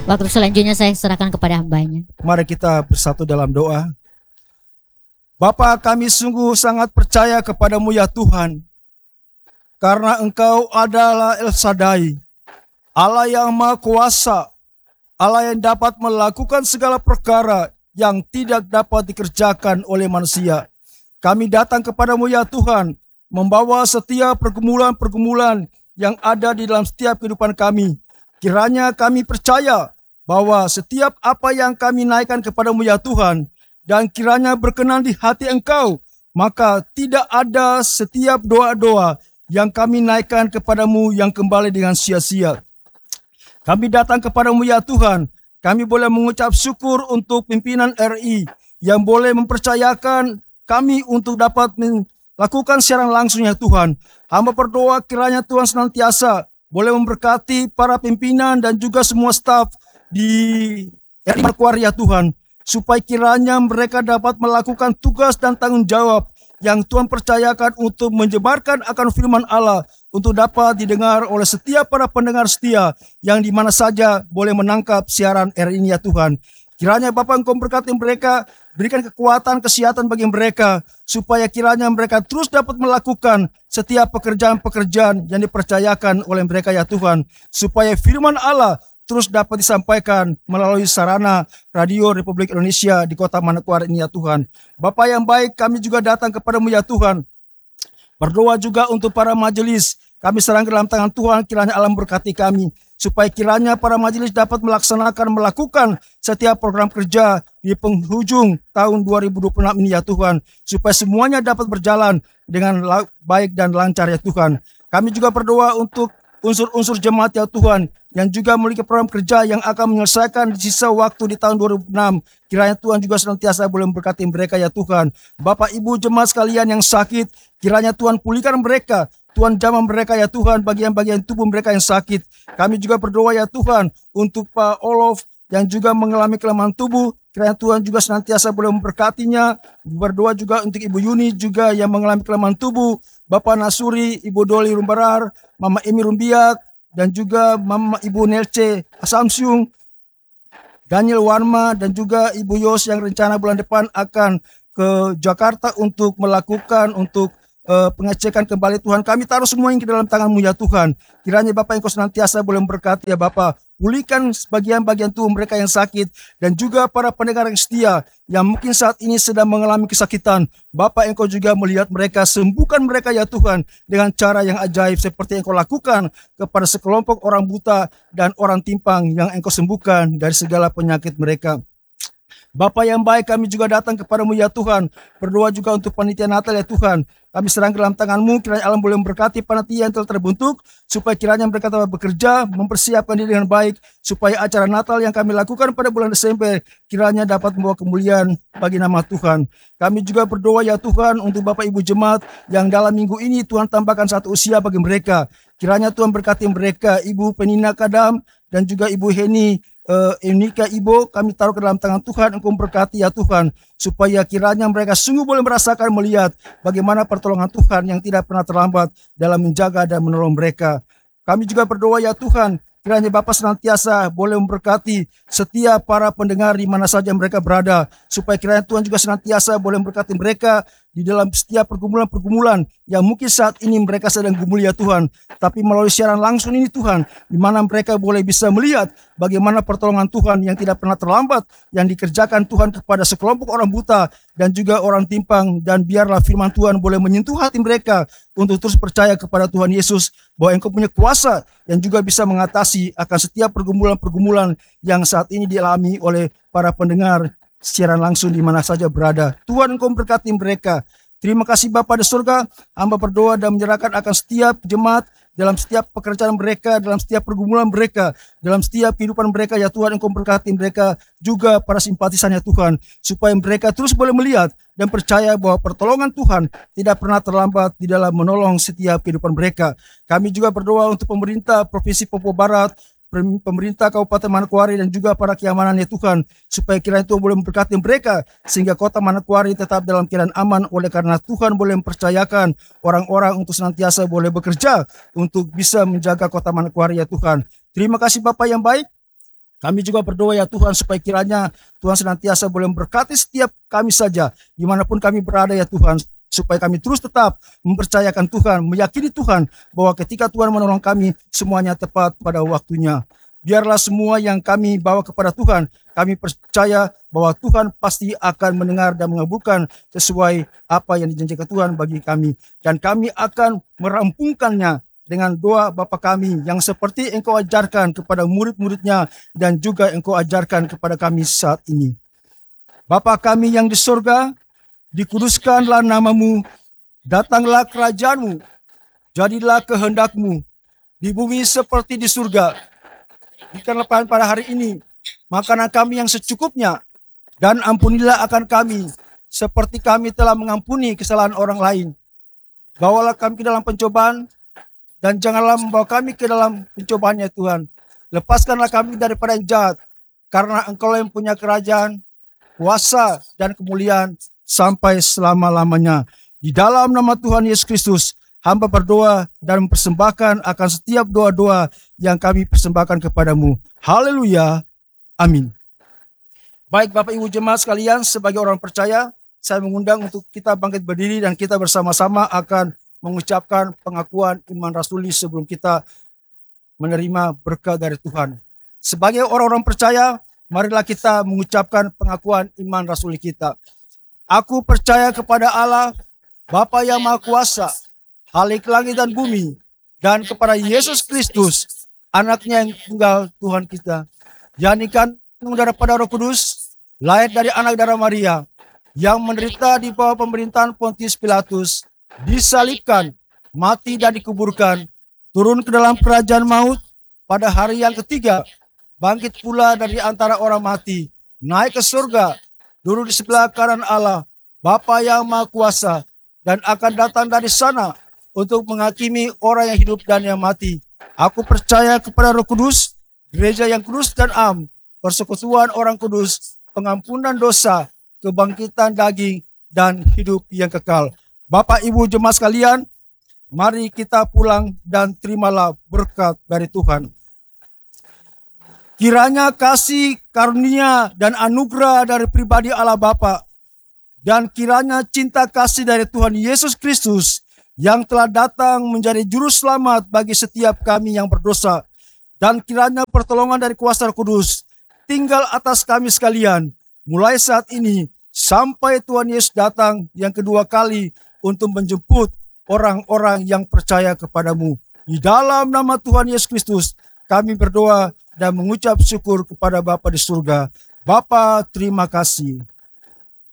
Waktu selanjutnya saya serahkan kepada hambanya. Mari kita bersatu dalam doa. Bapa, kami sungguh sangat percaya kepadamu ya Tuhan, karena Engkau adalah El Shaddai, Allah yang Maha Kuasa, Allah yang dapat melakukan segala perkara yang tidak dapat dikerjakan oleh manusia. Kami datang kepadamu ya Tuhan, membawa setiap pergumulan-pergumulan yang ada di dalam setiap kehidupan kami. Kiranya kami percaya bahwa setiap apa yang kami naikkan kepadamu ya Tuhan, dan kiranya berkenan di hati Engkau, maka tidak ada setiap doa-doa yang kami naikkan kepadamu yang kembali dengan sia-sia. Kami datang kepadamu ya Tuhan, kami boleh mengucap syukur untuk pimpinan RI yang boleh mempercayakan kami untuk dapat melakukan siaran langsung ya Tuhan. Hamba berdoa kiranya Tuhan senantiasa boleh memberkati para pimpinan dan juga semua staf di RI Manokwari ya Tuhan, supaya kiranya mereka dapat melakukan tugas dan tanggung jawab yang Tuhan percayakan untuk menyebarkan akan firman Allah, untuk dapat didengar oleh setiap para pendengar setia yang di mana saja boleh menangkap siaran RI ini ya Tuhan. Kiranya Bapa Engkau berkati mereka, berikan kekuatan, kesehatan bagi mereka, supaya kiranya mereka terus dapat melakukan setiap pekerjaan-pekerjaan yang dipercayakan oleh mereka ya Tuhan, supaya firman Allah terus dapat disampaikan melalui sarana radio Republik Indonesia di kota Manokwari ini ya Tuhan. Bapa yang baik, kami juga datang kepadamu ya Tuhan, berdoa juga untuk para majelis. Kami serahkan dalam tangan Tuhan, kiranya Allah berkati kami, supaya kiranya para majelis dapat melakukan setiap program kerja di penghujung tahun 2026 ini ya Tuhan, supaya semuanya dapat berjalan dengan baik dan lancar ya Tuhan. Kami juga berdoa untuk unsur-unsur jemaat ya Tuhan, yang juga memiliki program kerja yang akan menyelesaikan di sisa waktu di tahun 2006. Kiranya Tuhan juga senantiasa boleh memberkati mereka ya Tuhan. Bapak Ibu jemaat sekalian yang sakit, kiranya Tuhan pulihkan mereka, Tuhan jamah mereka ya Tuhan, bagian-bagian tubuh mereka yang sakit. Kami juga berdoa ya Tuhan untuk Pak Olof yang juga mengalami kelemahan tubuh, kiranya Tuhan juga senantiasa boleh memberkatinya. Berdoa juga untuk Ibu Yuni juga yang mengalami kelemahan tubuh, Bapak Nasuri, Ibu Doli Rumbarar, Mama Emi Rumbiak, dan juga Mama Ibu Nelce Asamsyung, Daniel Warma, dan juga Ibu Yos yang rencana bulan depan akan ke Jakarta untuk melakukan pengecekan kembali Tuhan. Kami taruh semua yang ke dalam tangan-Mu ya Tuhan. Kiranya Bapak Engkau senantiasa boleh memberkati ya Bapak. Pulihkan bagian-bagian tubuh mereka yang sakit, dan juga para pendengar yang setia yang mungkin saat ini sedang mengalami kesakitan. Bapak Engkau juga melihat mereka, sembuhkan mereka ya Tuhan dengan cara yang ajaib seperti Engkau lakukan kepada sekelompok orang buta dan orang timpang yang Engkau sembuhkan dari segala penyakit mereka. Bapa yang baik, kami juga datang kepadamu ya Tuhan, berdoa juga untuk panitia Natal ya Tuhan. Kami serahkan dalam tangan-Mu, kiranya Allah boleh memberkati panitia yang telah terbentuk, supaya kiranya mereka dapat bekerja, mempersiapkan diri dengan baik, supaya acara Natal yang kami lakukan pada bulan Desember, kiranya dapat membawa kemuliaan bagi nama Tuhan. Kami juga berdoa ya Tuhan untuk Bapak Ibu Jemaat yang dalam minggu ini Tuhan tambahkan satu usia bagi mereka. Kiranya Tuhan berkati mereka, Ibu Penina Kadam dan juga Ibu Heni Enika Ibo, kami taruh ke dalam tangan Tuhan. Engkau berkati ya Tuhan, supaya kiranya mereka sungguh boleh merasakan, melihat bagaimana pertolongan Tuhan yang tidak pernah terlambat dalam menjaga dan menolong mereka. Kami juga berdoa ya Tuhan, kiranya Bapa senantiasa boleh memberkati setiap para pendengar di mana saja mereka berada, supaya kiranya Tuhan juga senantiasa boleh memberkati mereka di dalam setiap pergumulan-pergumulan yang mungkin saat ini mereka sedang gumul ya Tuhan. Tapi melalui siaran langsung ini Tuhan, di mana mereka boleh bisa melihat bagaimana pertolongan Tuhan yang tidak pernah terlambat yang dikerjakan Tuhan kepada sekelompok orang buta dan juga orang timpang. Dan biarlah firman Tuhan boleh menyentuh hati mereka untuk terus percaya kepada Tuhan Yesus, bahwa Engkau punya kuasa yang juga bisa mengatasi akan setiap pergumulan-pergumulan yang saat ini dialami oleh para pendengar siaran langsung di mana saja berada. Tuhan, Engkau memberkati mereka. Terima kasih Bapa di surga, hamba berdoa dan menyerahkan akan setiap jemaat dalam setiap pekerjaan mereka, dalam setiap pergumulan mereka, dalam setiap kehidupan mereka ya Tuhan. Engkau memberkati mereka juga para simpatisan ya Tuhan, supaya mereka terus boleh melihat dan percaya bahwa pertolongan Tuhan tidak pernah terlambat di dalam menolong setiap kehidupan mereka. Kami juga berdoa untuk pemerintah Provinsi Papua Barat, pemerintah Kabupaten Manokwari, dan juga para keamanan ya Tuhan, supaya kiranya Tuhan boleh memberkati mereka sehingga kota Manokwari tetap dalam keadaan aman, oleh karena Tuhan boleh mempercayakan orang-orang untuk senantiasa boleh bekerja untuk bisa menjaga kota Manokwari ya Tuhan. Terima kasih Bapa yang baik. Kami juga berdoa ya Tuhan supaya kiranya Tuhan senantiasa boleh memberkati setiap kami saja dimanapun kami berada ya Tuhan, supaya kami terus tetap mempercayakan Tuhan, meyakini Tuhan bahwa ketika Tuhan menolong kami semuanya tepat pada waktunya. Biarlah semua yang kami bawa kepada Tuhan, kami percaya bahwa Tuhan pasti akan mendengar dan mengabulkan sesuai apa yang dijanjikan Tuhan bagi kami, dan kami akan merampungkannya dengan doa Bapa kami yang seperti Engkau ajarkan kepada murid-muridnya dan juga Engkau ajarkan kepada kami saat ini. Bapa kami yang di surga, dikuduskanlah namamu, datanglah kerajaan-Mu, jadilah kehendak-Mu di bumi seperti di surga. Berikanlah pada hari ini makanan kami yang secukupnya, dan ampunilah akan kami seperti kami telah mengampuni kesalahan orang lain. Bawalah kami ke dalam pencobaan, dan janganlah membawa kami ke dalam pencobaan ya Tuhan. Lepaskanlah kami daripada yang jahat, karena Engkau yang punya kerajaan, kuasa, dan kemuliaan sampai selama-lamanya. Di dalam nama Tuhan Yesus Kristus, hamba berdoa dan mempersembahkan akan setiap doa-doa yang kami persembahkan kepadamu. Haleluya. Amin. Baik Bapak Ibu jemaat sekalian, sebagai orang percaya, saya mengundang untuk kita bangkit berdiri dan kita bersama-sama akan mengucapkan pengakuan iman rasuli sebelum kita menerima berkat dari Tuhan. Sebagai orang-orang percaya, marilah kita mengucapkan pengakuan iman rasuli kita. Aku percaya kepada Allah, Bapa yang Maha Kuasa, Khalik langit dan bumi, dan kepada Yesus Kristus, Anaknya yang tunggal Tuhan kita, yang dikandung daripada Roh Kudus, lahir dari anak darah Maria, yang menderita di bawah pemerintahan Pontius Pilatus, disalibkan, mati dan dikuburkan, turun ke dalam kerajaan maut, pada hari yang ketiga, bangkit pula dari antara orang mati, naik ke surga, duduk di sebelah kanan Allah, Bapa yang Maha Kuasa, dan akan datang dari sana untuk menghakimi orang yang hidup dan yang mati. Aku percaya kepada Roh Kudus, gereja yang kudus dan am, persekutuan orang kudus, pengampunan dosa, kebangkitan daging, dan hidup yang kekal. Bapak Ibu jemaat sekalian, mari kita pulang dan terimalah berkat dari Tuhan. Kiranya kasih, karunia, dan anugerah dari pribadi Allah Bapa, dan kiranya cinta kasih dari Tuhan Yesus Kristus yang telah datang menjadi juru selamat bagi setiap kami yang berdosa, dan kiranya pertolongan dari kuasa Roh Kudus tinggal atas kami sekalian, mulai saat ini sampai Tuhan Yesus datang yang kedua kali untuk menjemput orang-orang yang percaya kepadamu. Di dalam nama Tuhan Yesus Kristus, kami berdoa dan mengucap syukur kepada Bapa di surga. Bapa, terima kasih.